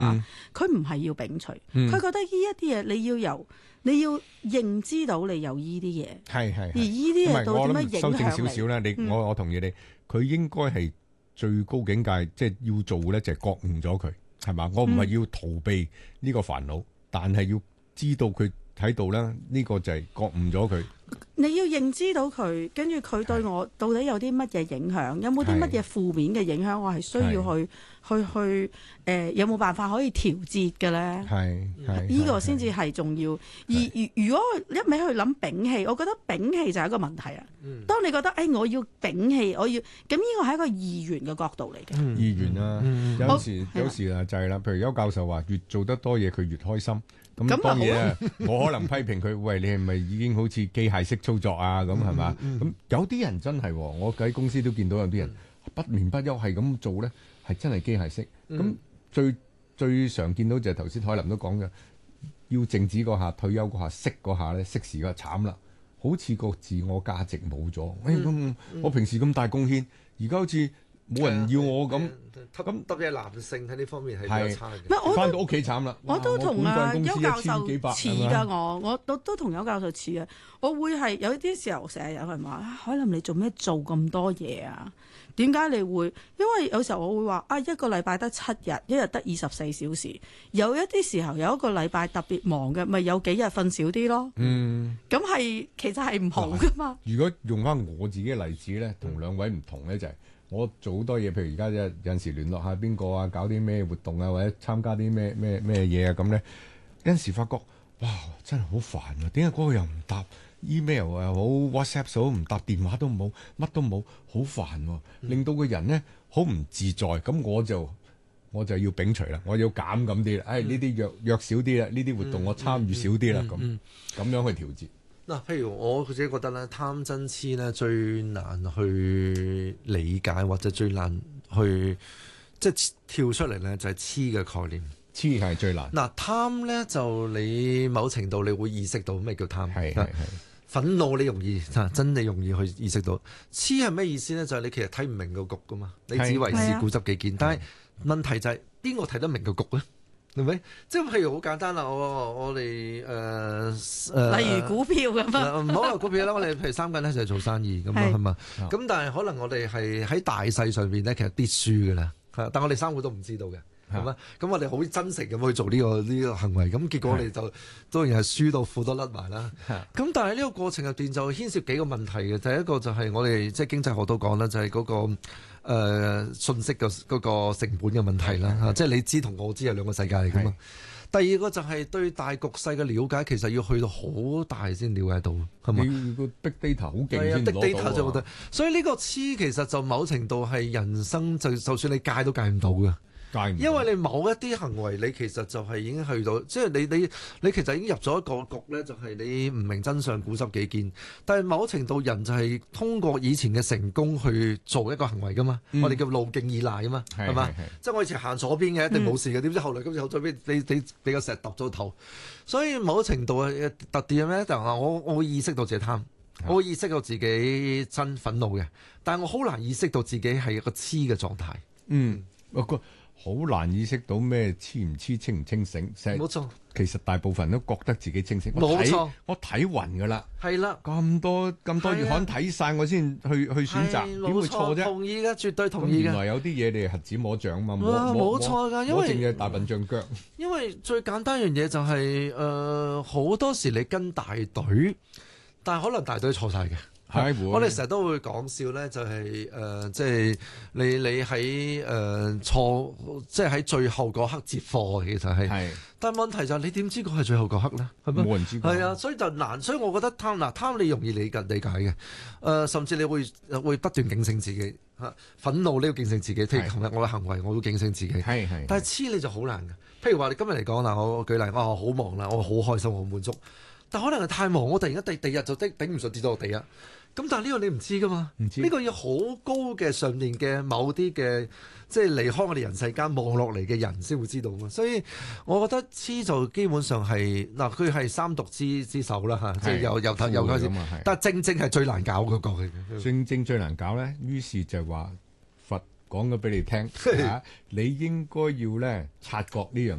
佢唔係要摒除，佢覺得呢一啲嘢你要認知到你有呢啲嘢， 係而呢啲嘢到點樣影修正少響少咧，我同意你，佢應該係最高境界，即係要做咧就係覺悟咗佢，係嘛？我唔係要逃避呢個煩惱，但係要知道佢喺度咧，呢個就係覺悟咗佢。 你要認知到佢，跟住佢對我到底有啲乜嘢影響，有冇啲乜嘢負面嘅影響，我係需要去有冇辦法可以調節嘅咧？呢個先至係重要。而如果一味去諗摒棄，我覺得摒棄就係一個問題啊。當你覺得我要摒棄，我要咁，呢個係一個意願嘅角度嚟嘅。 意願啊，有時啊就係啦，譬如邱教授話，越做得多嘢，佢越開心。咁當然啊，我可能批評佢，喂，你係咪已經好似機械式操作啊？咁係嘛？咁有啲人真係，我喺公司都見到有啲人不眠不休係咁做咧，係真係機械式。咁最常見到就係頭先海林都講嘅，要靜止嗰下、退休嗰下、息嗰下咧，息時嗰下慘啦，好似個自我價值冇咗。我平時咁大貢獻，而家好似冇人要我咁。 咁特別係男性喺呢方面係比較差嘅。 我翻到屋企慘啦。 我都同邱教授似㗎， 我都同邱教授似嘅。我會係有啲時候成日有人話：海林你做咩做咁多嘢啊？點解你會？因為有時候我會話一個禮拜得7日，一日得24小時。有一啲時候有一個禮拜特別忙嘅，咪有幾日瞓少啲咯。咁係其實係唔好㗎嘛。 如果用翻我自己嘅例子咧，同兩位唔同咧，就係我做好多嘢，譬如而家有陣時聯絡下邊個啊，搞啲咩活動啊，或者參加啲咩嘢啊咁咧，有陣時發覺哇，真係好煩啊！點解嗰個又唔答 email 啊，好 WhatsApp 都唔答，電話都冇，乜都冇，好煩喎，令到個人咧好唔自在。咁我就要摒除啦，我要減咁啲啦。呢啲約少啲啦，呢啲活動我參與少啲啦，咁樣去調節。 嗱，譬如我自己覺得咧，貪嗔痴咧最難去理解，或者最難去即係跳出嚟咧，就係痴嘅概念。 痴係最難。 嗱，貪咧就你某程度你會意識到咩叫貪。 係。 憤怒你容易真係容易去意識到。痴係咩意思咧？就係你其實睇唔明個局噶嘛，你只為是固執己見。但係問題就係邊個睇得明個局咧？係咪？即係譬如好簡單啦，我哋例如股票咁啊， 唔好話股票啦，我哋譬如三個人咧就係做生意咁啊，係嘛？咁但係可能我哋係喺大勢上邊咧，其實跌輸㗎啦，但我哋三個都唔知道嘅，係嘛？咁我哋好真誠咁去做呢個行為，咁結果我哋就當然係輸到褲都甩埋啦。咁但係呢個過程入邊就牽涉幾個問題嘅，第一個就係我哋即係經濟學都講啦，就係嗰個信息嘅嗰個成本嘅問題啦，即係你知同我知係兩個世界嚟噶嘛。第二個就係對大局勢嘅了解，其實要去到好大先了解到，係咪？ 你個 big data 好勁先攞到。 big data 就好得，所以呢個痴其實就某程度係人生就算你戒都戒唔到嘅。因為你某一啲行為，你其實就係已經去到，即係你其實已經入咗一個局咧，就係你唔明真相、固執己見。但係某程度人就係通過以前嘅成功去做一個行為噶嘛，我哋叫路徑依賴啊嘛，係嘛？即係我以前行左邊嘅一定冇事嘅，點知後來今次左邊你俾個石揼咗頭，所以某程度嘅特點咧就係我會意識到自己貪，我會意識到自己真憤怒嘅，但係我好難意識到自己係一個痴嘅狀態。 好難意識到咩痴唔痴、清唔清醒。 冇錯， 其實大部分人都覺得自己清醒。 冇錯， 我睇暈㗎啦。 係啦， 咁多月刊睇晒，我先去選擇，點會錯啫？ 同意嘅，絕對同意嘅。 原來有啲嘢你係瞎子摸象嘛， 冇錯㗎，因為我淨係大笨象腳。 因為最簡單一樣嘢就係好多時你跟大隊，但係可能大隊錯晒嘅。我哋成日都會講笑咧，就係即係你喺錯，即係喺最後嗰刻接貨，其實係。但係問題就係你點知嗰係最後嗰刻咧？係咪？ 冇人知。 係啊，所以就難。所以我覺得貪你容易理解嘅。甚至你會不斷警醒自己嚇，憤怒呢個警醒自己。譬如琴日我嘅行為，我都警醒自己。但係黐你就好難嘅。譬如話你今日嚟講嗱，我舉例，我好忙啦，我好開心，我好滿足。但可能係太忙，我突然間第日就頂唔順跌到落地啊！咁但係呢個你唔知噶嘛？呢個要好高嘅上面嘅某啲嘅，即係離開我哋人世間望落嚟嘅人先會知道嘛。所以我覺得痴就基本上係佢係三毒之首啦嚇，即係由頭開始。但係正係最難搞嗰個嘅。 正最難搞咧，於是就話佛講咗俾你聽，你應該要咧察覺呢樣